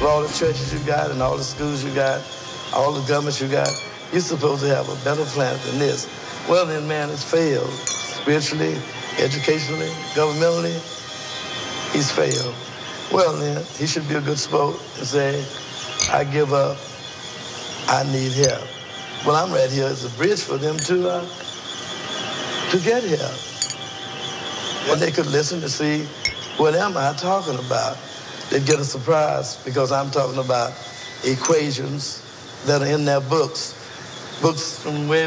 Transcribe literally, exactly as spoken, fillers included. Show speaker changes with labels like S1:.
S1: Of all the churches you got and all the schools you got, all the governments you got, you're supposed to have a better planet than this. Well, then man has failed. Spiritually, educationally, governmentally, he's failed. Well, then, he should be a good sport and say, I give up, I need help. Well, I'm right here as a bridge for them to, uh, to get help. When they could listen to see, what am I talking about? They'd get a surprise because I'm talking about equations that are in their books, books from way